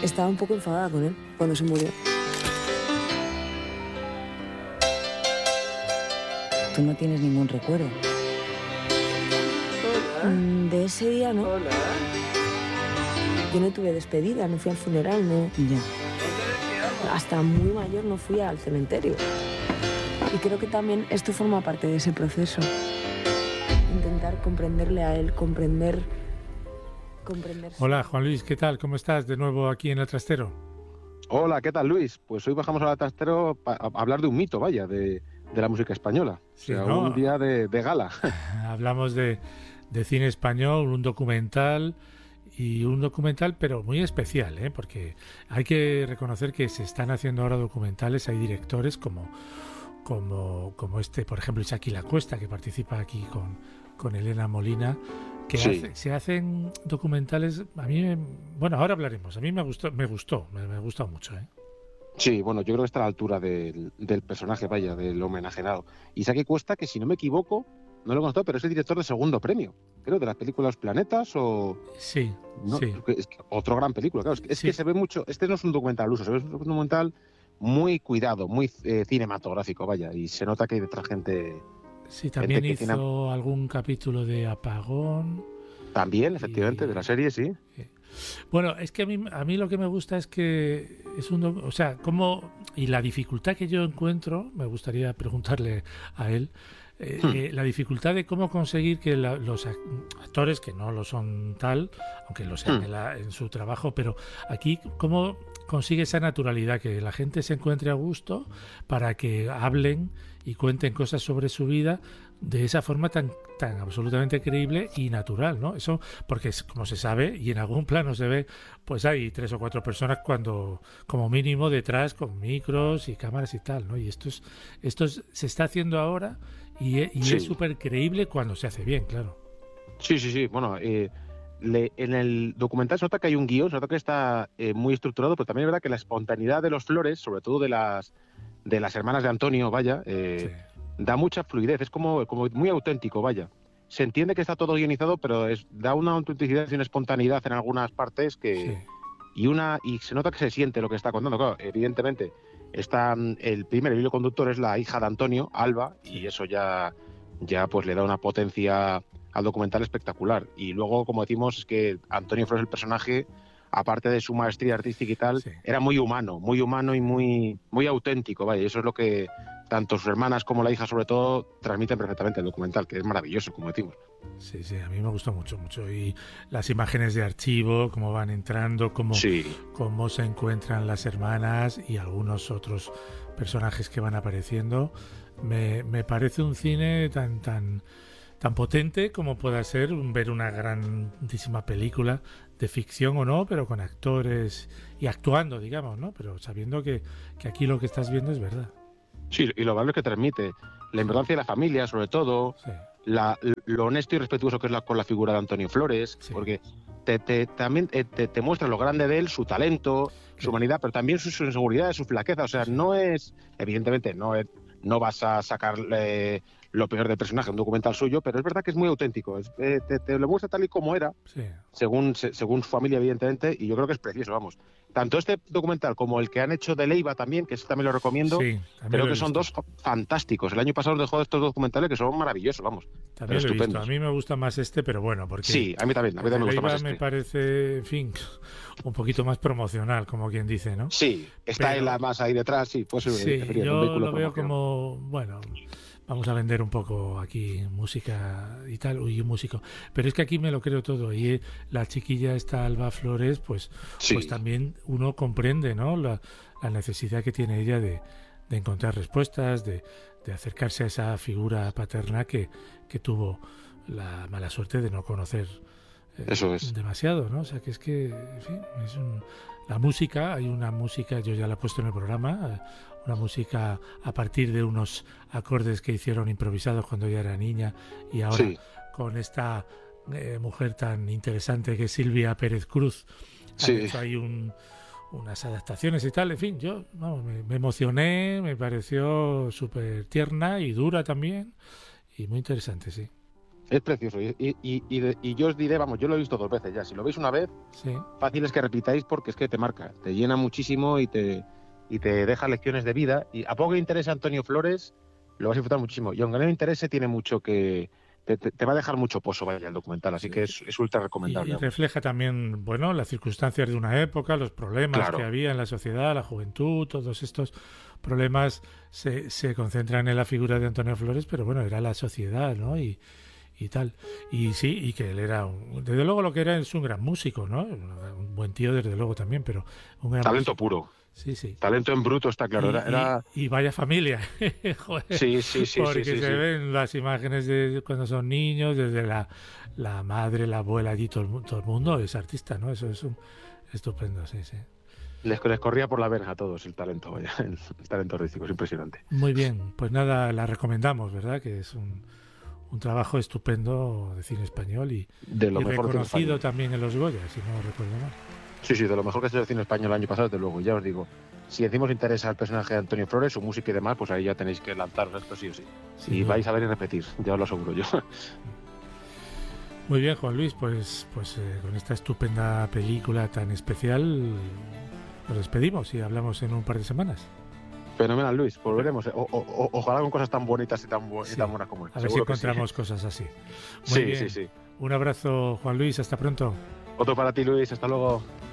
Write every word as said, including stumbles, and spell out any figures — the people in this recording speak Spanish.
Estaba un poco enfadada con él cuando se murió. Tú no tienes ningún recuerdo. Hola. De ese día, ¿no? Hola. Yo no tuve despedida, no fui al funeral, no. Ya. Hasta muy mayor no fui al cementerio. Y creo que también esto forma parte de ese proceso. Intentar comprenderle a él, comprender... comprender su... Hola, Juan Luis, ¿qué tal? ¿Cómo estás de nuevo aquí en El Trastero? Hola, ¿qué tal, Luis? Pues hoy bajamos al Trastero a hablar de un mito, vaya, de, de la música española. Sí, o sea, ¿no? un día de, de gala. Hablamos de, de cine español, un documental... Y un documental, pero muy especial, ¿eh? Porque hay que reconocer que se están haciendo ahora documentales, hay directores como, como, como este, por ejemplo, Isaki La Cuesta, que participa aquí con, con Elena Molina, que Sí. hace, se hacen documentales, a mí, me, bueno, ahora hablaremos, a mí me gustó, me gustó, me, me ha gustado mucho, ¿eh? Sí, bueno, yo creo que está a la altura del, del personaje, vaya, del homenajeado. Isaki Cuesta, que si no me equivoco, no lo he conocido, pero es el director de Segundo Premio, creo, de las películas Planetas o... Sí, No, sí. es que otro gran película, claro. Es, que, es Sí. que se ve mucho... Este no es un documental al uso, se ve un documental muy cuidado, muy eh, cinematográfico, vaya, y se nota que hay detrás gente... Sí, también gente hizo que tiene... algún capítulo de Apagón. También, efectivamente, Y... de la serie, sí. Bueno, es que a mí, a mí lo que me gusta es que es un... O sea, cómo... Y la dificultad que yo encuentro, me gustaría preguntarle a él, eh, Hmm. eh, la dificultad de cómo conseguir que la- los ac- actores, que no lo son tal, aunque lo sean Hmm. en, la- en su trabajo, pero aquí cómo consigue esa naturalidad, que la gente se encuentre a gusto para que hablen y cuenten cosas sobre su vida de esa forma tan tan absolutamente creíble y natural, ¿no? Eso porque es como se sabe y en algún plano se ve, pues hay tres o cuatro personas cuando como mínimo detrás con micros y cámaras y tal, ¿no? Y esto es esto es- se está haciendo ahora y, e- y Sí. es súper creíble cuando se hace bien, claro. Sí, sí, sí. Bueno, eh, le- en el documental se nota que hay un guión, se nota que está eh, muy estructurado, pero también es verdad que la espontaneidad de los Flores, sobre todo de las de las hermanas de Antonio, vaya, eh, Sí. da mucha fluidez, es como, como muy auténtico, vaya. Se entiende que está todo guionizado, pero es, da una autenticidad y una espontaneidad en algunas partes que Sí. y una y se nota que se siente lo que está contando. Claro, evidentemente, está mm, el primer hilo conductor es la hija de Antonio, Alba, y eso ya, ya pues le da una potencia al documental espectacular. Y luego, como decimos, es que Antonio Flores, el personaje, aparte de su maestría artística y tal, Sí. era muy humano, muy humano y muy, muy auténtico, vaya. Y eso es lo que tanto sus hermanas como la hija, sobre todo, transmiten perfectamente el documental, que es maravilloso, como decimos. Sí, sí, a mí me gustó mucho, mucho. Y las imágenes de archivo, cómo van entrando, cómo, Sí, cómo se encuentran las hermanas y algunos otros personajes que van apareciendo. Me, me parece un cine tan, tan, tan potente como pueda ser un- ver una grandísima película de ficción o no, pero con actores y actuando, digamos, ¿no? Pero sabiendo que, que aquí lo que estás viendo es verdad. sí, y lo valor que transmite, la importancia de la familia, sobre todo, Sí, la, lo honesto y respetuoso que es la, con la figura de Antonio Flores, Sí. porque te, te- también eh, te, te muestra lo grande de él, su talento, Sí. su humanidad, pero también su, su inseguridad, su flaqueza. O sea, Sí. no es, evidentemente, no, es- no vas a sacarle lo peor del personaje, un documental suyo, pero es verdad que es muy auténtico. Es- eh, te, te lo muestra tal y como era, sí. según, se- según su familia, evidentemente, y yo creo que es precioso, vamos. Tanto este documental como el que han hecho de Leiva también, que ese también lo recomiendo, Sí, también creo lo he que son visto. dos fantásticos. El año pasado nos dejó estos documentales que son maravillosos, vamos. También pero lo he visto. estupendos. A mí me gusta más este, pero bueno, porque Sí, a mí también, a mí el de también me gusta Leiva más me este. parece, en fin, un poquito más promocional, como quien dice, ¿no? Sí, está Pero- él más ahí detrás, sí, pues Sí, un yo vehículo lo de veo promoción. como, bueno, vamos a vender un poco aquí música y tal, uy, un músico. Pero es que aquí me lo creo todo. Y eh, la chiquilla esta Alba Flores, pues, Sí, pues también uno comprende, ¿no? La, la necesidad que tiene ella de, de encontrar respuestas, de, de acercarse a esa figura paterna que, que tuvo la mala suerte de no conocer eh, Eso es. demasiado, ¿no? O sea, que es que, en fin, es un... La música, hay una música, yo ya la he puesto en el programa, eh, una música a partir de unos acordes que hicieron improvisados cuando ella era niña y ahora Sí, con esta eh, mujer tan interesante que es Silvia Pérez Cruz, han sí. hecho ahí un, unas adaptaciones y tal, en fin, yo vamos, me, me emocioné, me pareció súper tierna y dura también y muy interesante, sí. Es precioso. Y, y, y, y, y yo os diré, vamos, yo lo he visto dos veces ya. Si lo veis una vez, sí. fácil es que repitáis porque es que te marca, te llena muchísimo y te, y te deja lecciones de vida. Y a poco que interese Antonio Flores, lo vas a disfrutar muchísimo. Y aunque no le interese, tiene mucho que... Te, te, te va a dejar mucho pozo, vaya, el documental. Así sí. que es, es ultra recomendable. Y, y refleja también, bueno, las circunstancias de una época, los problemas claro. que había en la sociedad, la juventud, todos estos problemas se, se concentran en la figura de Antonio Flores, pero bueno, era la sociedad, ¿no? Y, y tal. Y sí, y que él era, un, desde luego lo que era es un gran músico, ¿no? Un buen tío, desde luego también, pero un gran talento músico. puro. Sí, sí. Talento en bruto, está claro. Y, era, era... y, y vaya familia. Joder. Sí, sí, sí. Porque sí, sí, se sí. ven las imágenes de cuando son niños, desde la, la madre, la abuela, allí todo el, todo el mundo es artista, ¿no? Eso es un, estupendo, sí, sí. Les, les corría por la verga a todos el talento, vaya, el, el talento artístico, es impresionante. Muy bien, pues nada, la recomendamos, ¿verdad? Que es un, un trabajo estupendo de cine español y, de lo y mejor reconocido también en los Goya, si no recuerdo mal. Sí, sí, de lo mejor que ha hecho el cine español el año pasado, desde luego. Ya os digo, si encima os interesa el personaje de Antonio Flores, su música y demás, pues ahí ya tenéis que lanzaros esto sí o sí. sí y no. vais a ver y repetir, ya os lo aseguro yo. Muy bien, Juan Luis, pues, pues eh, con esta estupenda película tan especial nos despedimos y hablamos en un par de semanas. Fenomenal, Luis, volveremos. O, o, o, ojalá con cosas tan bonitas y tan, bu sí. y tan buenas como esta. A ver si encontramos sí. cosas así. Muy sí, bien. sí, sí. Un abrazo, Juan Luis, hasta pronto. Otro para ti, Luis, hasta luego.